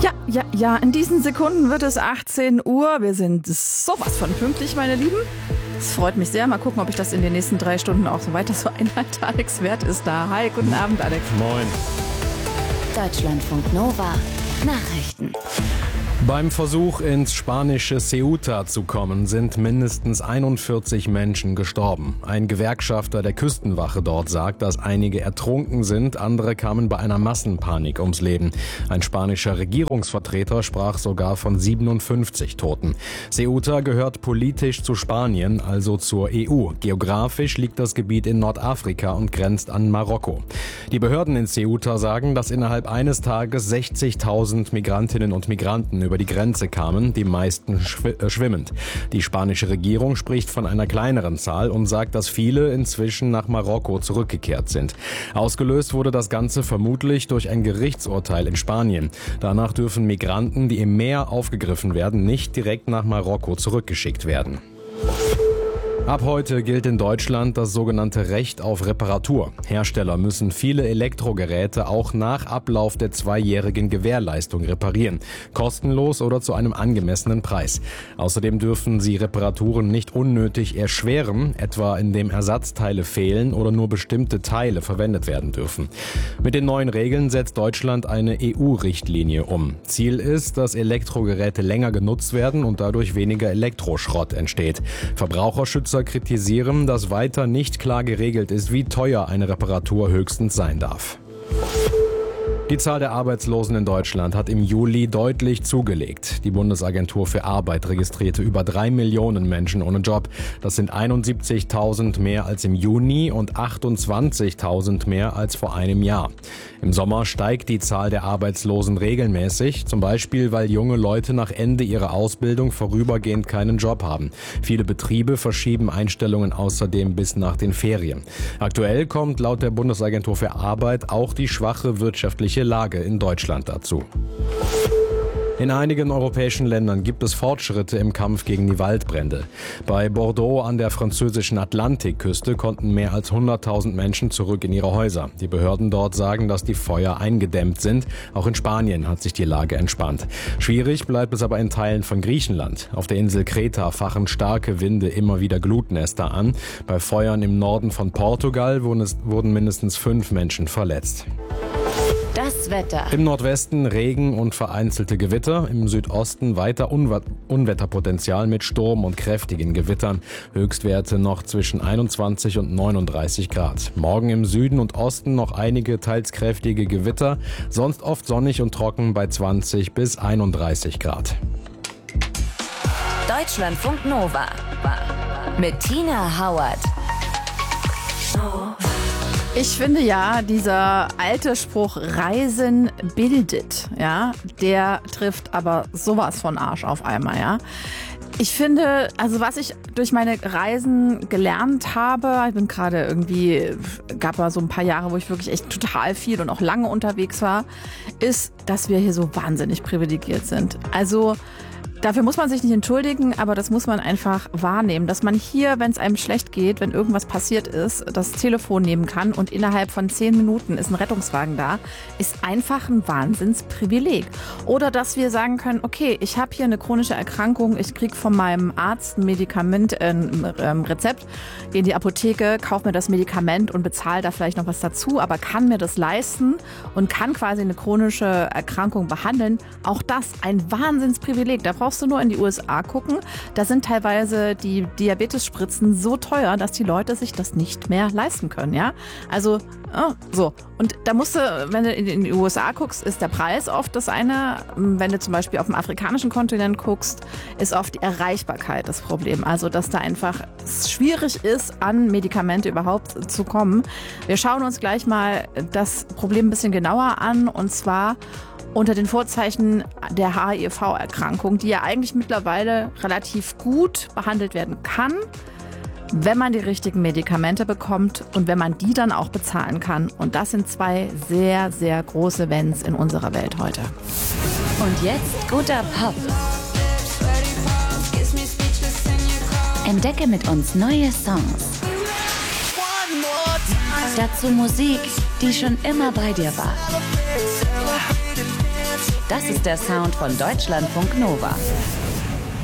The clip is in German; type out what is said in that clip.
Ja, in diesen Sekunden wird es 18 Uhr. Wir sind sowas von pünktlich, meine Lieben. Es freut mich sehr. Mal gucken, ob ich das in den nächsten 3 Stunden auch so weiter so einhalte. Alex Wert ist da. Hi, guten Abend, Alex. Moin. Deutschlandfunk Nova. Nachrichten. Beim Versuch, ins spanische Ceuta zu kommen, sind mindestens 41 Menschen gestorben. Ein Gewerkschafter der Küstenwache dort sagt, dass einige ertrunken sind, andere kamen bei einer Massenpanik ums Leben. Ein spanischer Regierungsvertreter sprach sogar von 57 Toten. Ceuta gehört politisch zu Spanien, also zur EU. Geografisch liegt das Gebiet in Nordafrika und grenzt an Marokko. Die Behörden in Ceuta sagen, dass innerhalb eines Tages 60.000 Migrantinnen und Migranten über die Grenze kamen, die meisten schwimmend. Die spanische Regierung spricht von einer kleineren Zahl und sagt, dass viele inzwischen nach Marokko zurückgekehrt sind. Ausgelöst wurde das Ganze vermutlich durch ein Gerichtsurteil in Spanien. Danach dürfen Migranten, die im Meer aufgegriffen werden, nicht direkt nach Marokko zurückgeschickt werden. Ab heute gilt in Deutschland das sogenannte Recht auf Reparatur. Hersteller müssen viele Elektrogeräte auch nach Ablauf der 2-jährigen Gewährleistung reparieren. Kostenlos oder zu einem angemessenen Preis. Außerdem dürfen sie Reparaturen nicht unnötig erschweren, etwa indem Ersatzteile fehlen oder nur bestimmte Teile verwendet werden dürfen. Mit den neuen Regeln setzt Deutschland eine EU-Richtlinie um. Ziel ist, dass Elektrogeräte länger genutzt werden und dadurch weniger Elektroschrott entsteht. Verbraucherschützer kritisieren, dass weiter nicht klar geregelt ist, wie teuer eine Reparatur höchstens sein darf. Die Zahl der Arbeitslosen in Deutschland hat im Juli deutlich zugelegt. Die Bundesagentur für Arbeit registrierte über 3 Millionen Menschen ohne Job. Das sind 71.000 mehr als im Juni und 28.000 mehr als vor einem Jahr. Im Sommer steigt die Zahl der Arbeitslosen regelmäßig, zum Beispiel, weil junge Leute nach Ende ihrer Ausbildung vorübergehend keinen Job haben. Viele Betriebe verschieben Einstellungen außerdem bis nach den Ferien. Aktuell kommt laut der Bundesagentur für Arbeit auch die schwache wirtschaftliche Lage in Deutschland dazu. In einigen europäischen Ländern gibt es Fortschritte im Kampf gegen die Waldbrände. Bei Bordeaux an der französischen Atlantikküste konnten mehr als 100.000 Menschen zurück in ihre Häuser. Die Behörden dort sagen, dass die Feuer eingedämmt sind. Auch in Spanien hat sich die Lage entspannt. Schwierig bleibt es aber in Teilen von Griechenland. Auf der Insel Kreta fachen starke Winde immer wieder Glutnester an. Bei Feuern im Norden von Portugal wurden mindestens 5 Menschen verletzt. Das Wetter. Im Nordwesten Regen und vereinzelte Gewitter, im Südosten weiter Unwetterpotenzial mit Sturm und kräftigen Gewittern. Höchstwerte noch zwischen 21 und 39 Grad. Morgen im Süden und Osten noch einige teils kräftige Gewitter, sonst oft sonnig und trocken bei 20 bis 31 Grad. Deutschlandfunk Nova. Mit Tina Hauert. Ich finde ja, dieser alte Spruch Reisen bildet, ja, der trifft aber sowas von Arsch auf einmal, ja. Ich finde, also was ich durch meine Reisen gelernt habe, ich bin gerade irgendwie, gab mal so ein paar Jahre, wo ich wirklich echt total viel und auch lange unterwegs war, ist, dass wir hier so wahnsinnig privilegiert sind. Also dafür muss man sich nicht entschuldigen, aber das muss man einfach wahrnehmen, dass man hier, wenn es einem schlecht geht, wenn irgendwas passiert ist, das Telefon nehmen kann und innerhalb von 10 Minuten ist ein Rettungswagen da, ist einfach ein Wahnsinnsprivileg. Oder dass wir sagen können, okay, ich habe hier eine chronische Erkrankung, ich kriege von meinem Arzt ein Medikament, ein Rezept, gehe in die Apotheke, kaufe mir das Medikament und bezahle da vielleicht noch was dazu, aber kann mir das leisten und kann quasi eine chronische Erkrankung behandeln. Auch das ein Wahnsinnsprivileg. Da brauchst du nur in die USA gucken. Da sind teilweise die Diabetesspritzen so teuer, dass die Leute sich das nicht mehr leisten können. Ja? Also so. Und da musst du, wenn du in die USA guckst, ist der Preis oft das eine. Wenn du zum Beispiel auf dem afrikanischen Kontinent guckst, ist oft die Erreichbarkeit das Problem. Also, dass da einfach es schwierig ist, an Medikamente überhaupt zu kommen. Wir schauen uns gleich mal das Problem ein bisschen genauer an, und zwar unter den Vorzeichen der HIV-Erkrankung, die ja eigentlich mittlerweile relativ gut behandelt werden kann, wenn man die richtigen Medikamente bekommt und wenn man die dann auch bezahlen kann. Und das sind 2 sehr, sehr große Wenns in unserer Welt heute. Und jetzt guter Pop. Entdecke mit uns neue Songs. Dazu Musik, die schon immer bei dir war. Das ist der Sound von Deutschlandfunk Nova.